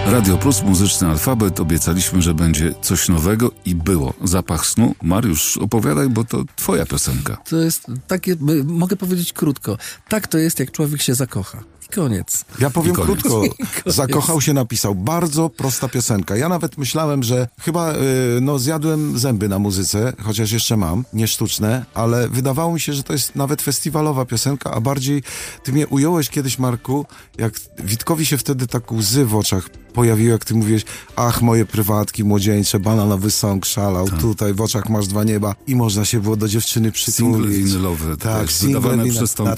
Radio Plus, muzyczny alfabet. Obiecaliśmy, że będzie coś nowego i było. Zapach snu. Mariusz, opowiadaj, bo to twoja piosenka. To jest takie, mogę powiedzieć krótko. Tak to jest, jak człowiek się zakocha. Koniec. Ja powiem krótko. Zakochał się, napisał. Bardzo prosta piosenka. Ja nawet myślałem, że chyba zjadłem zęby na muzyce, chociaż jeszcze mam, nie sztuczne, ale wydawało mi się, że to jest nawet festiwalowa piosenka, a bardziej ty mnie ująłeś kiedyś, Marku, jak Witkowi się wtedy tak łzy w oczach pojawiły, jak ty mówiłeś, ach, moje prywatki młodzieńcze, bananowy song szalał, tutaj w oczach masz dwa nieba i można się było do dziewczyny przytulić. Single winylowe. Tak, single na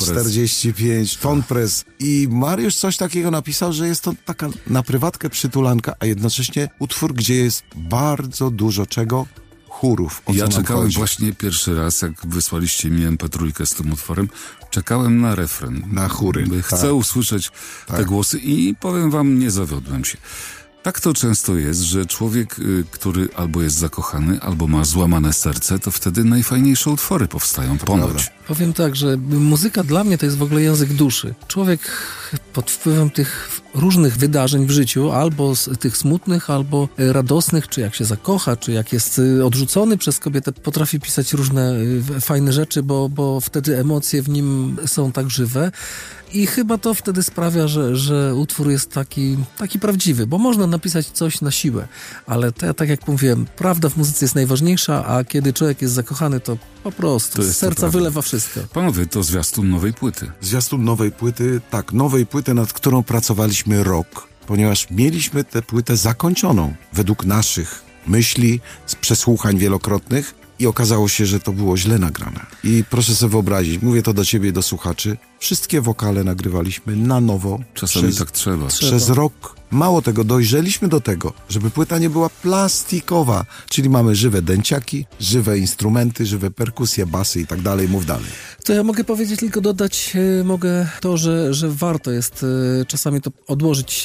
45, Ton Press. I Mariusz coś takiego napisał, że jest to taka na prywatkę przytulanka, a jednocześnie utwór, gdzie jest bardzo dużo czego? Chórów. Ja czekałem właśnie pierwszy raz, jak wysłaliście mi MP3 z tym utworem, czekałem na refren. Na chóry. Chcę usłyszeć te głosy i powiem wam, nie zawiodłem się. Tak to często jest, że człowiek, który albo jest zakochany, albo ma złamane serce, to wtedy najfajniejsze utwory powstają, ponoć. Powiem tak, że muzyka dla mnie to jest w ogóle język duszy. Człowiek pod wpływem tych różnych wydarzeń w życiu, albo tych smutnych, albo radosnych, czy jak się zakocha, czy jak jest odrzucony przez kobietę, potrafi pisać różne fajne rzeczy, bo wtedy emocje w nim są tak żywe. I chyba to wtedy sprawia, że utwór jest taki prawdziwy, bo można napisać coś na siłę, ale tak jak mówiłem, prawda w muzyce jest najważniejsza, a kiedy człowiek jest zakochany, to po prostu z serca wylewa wszystko. Panowie, to zwiastun nowej płyty. Zwiastun nowej płyty, tak, nowej płyty, nad którą pracowaliśmy rok, ponieważ mieliśmy tę płytę zakończoną według naszych myśli, z przesłuchań wielokrotnych i okazało się, że to było źle nagrane. I proszę sobie wyobrazić, mówię to do ciebie i do słuchaczy, wszystkie wokale nagrywaliśmy na nowo. Czasami tak trzeba. Przez rok. Mało tego, dojrzeliśmy do tego, żeby płyta nie była plastikowa, czyli mamy żywe dęciaki, żywe instrumenty, żywe perkusje, basy i tak dalej, mów dalej. To ja mogę powiedzieć, tylko dodać mogę to, że warto jest czasami to odłożyć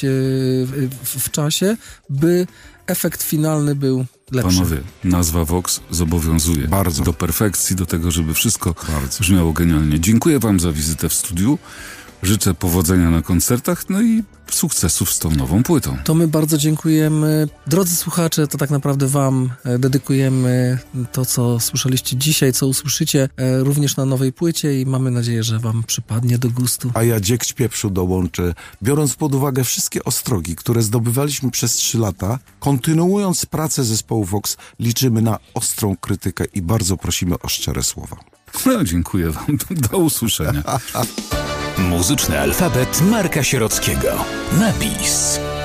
w czasie, by efekt finalny był lepszy. Panowie, nazwa Vox zobowiązuje bardzo do perfekcji, do tego, żeby wszystko brzmiało genialnie. Dziękuję wam za wizytę w studiu. Życzę powodzenia na koncertach, no i sukcesów z tą nową płytą. To my bardzo dziękujemy. Drodzy słuchacze, to tak naprawdę wam dedykujemy to, co słyszeliście dzisiaj, co usłyszycie również na nowej płycie i mamy nadzieję, że wam przypadnie do gustu. A ja dziegć pieprzu dołączę. Biorąc pod uwagę wszystkie ostrogi, które zdobywaliśmy przez 3 lata, kontynuując pracę zespołu Vox, liczymy na ostrą krytykę i bardzo prosimy o szczere słowa. No, dziękuję wam. Do usłyszenia. Muzyczny alfabet Marka Sierockiego. Napis.